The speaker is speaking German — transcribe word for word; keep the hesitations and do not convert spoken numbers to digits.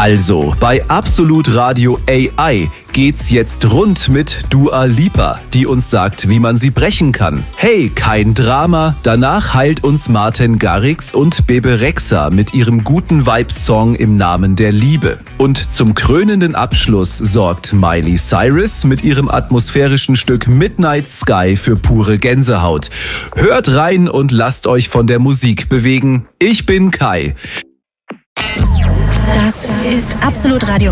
Also, bei Absolut Radio A I geht's jetzt rund mit Dua Lipa, die uns sagt, wie man sie brechen kann. Hey, kein Drama, danach heilt uns Martin Garrix und Bebe Rexha mit ihrem guten Vibes-Song Im Namen der Liebe. Und zum krönenden Abschluss sorgt Miley Cyrus mit ihrem atmosphärischen Stück Midnight Sky für pure Gänsehaut. Hört rein und lasst euch von der Musik bewegen. Ich bin Kai. Das ist Absolut Radio.